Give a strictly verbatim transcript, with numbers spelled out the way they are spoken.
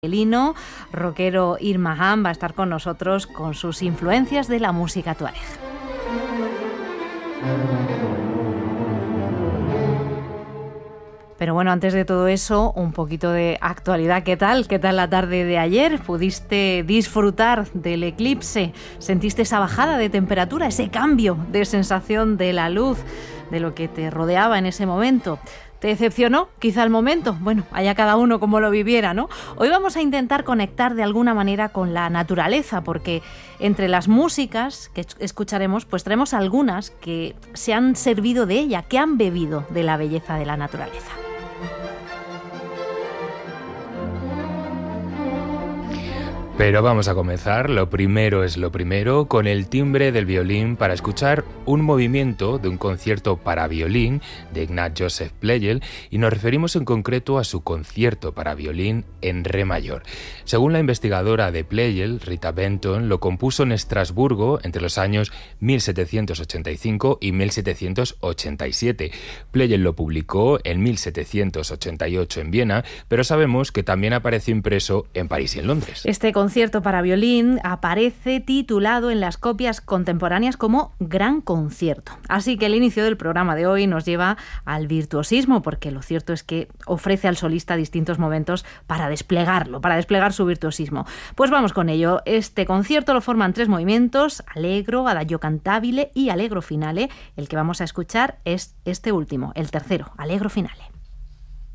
El hino rockero Irma Ham va a estar con nosotros con sus influencias de la música tuareg. Pero bueno, antes de todo eso, un poquito de actualidad. ¿Qué tal? ¿Qué tal la tarde de ayer? ¿Pudiste disfrutar del eclipse? ¿Sentiste esa bajada de temperatura, ese cambio de sensación de la luz, de lo que te rodeaba en ese momento? ¿Te decepcionó quizá el momento? Bueno, allá cada uno como lo viviera, ¿no? Hoy vamos a intentar conectar de alguna manera con la naturaleza, porque entre las músicas que escucharemos, pues traemos algunas que se han servido de ella, que han bebido de la belleza de la naturaleza. Pero vamos a comenzar, lo primero es lo primero, con el timbre del violín para escuchar un movimiento de un concierto para violín de Ignaz Joseph Pleyel, y nos referimos en concreto a su concierto para violín en re mayor. Según la investigadora de Pleyel, Rita Benton, lo compuso en Estrasburgo entre los años mil setecientos ochenta y cinco y mil setecientos ochenta y siete. Pleyel lo publicó en mil setecientos ochenta y ocho en Viena, pero sabemos que también apareció impreso en París y en Londres. Este concierto para violín aparece titulado en las copias contemporáneas como Gran Concierto. Así que el inicio del programa de hoy nos lleva al virtuosismo, porque lo cierto es que ofrece al solista distintos momentos para desplegarlo, para desplegar su virtuosismo. Pues vamos con ello. Este concierto lo forman tres movimientos: allegro, adagio cantabile y allegro finale. El que vamos a escuchar es este último, el tercero, allegro finale.